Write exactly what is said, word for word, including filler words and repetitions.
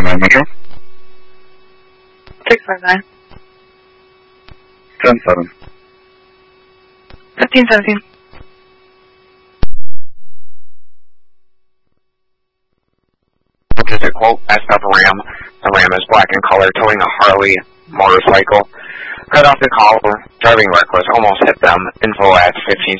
five nine Metro. six five nine. ten seven. fifteen seventeen. Just a quote, S F Ram. The Ram is black in color, towing a Harley motorcycle. Cut off the collar, driving reckless, almost hit them. Info at fifteen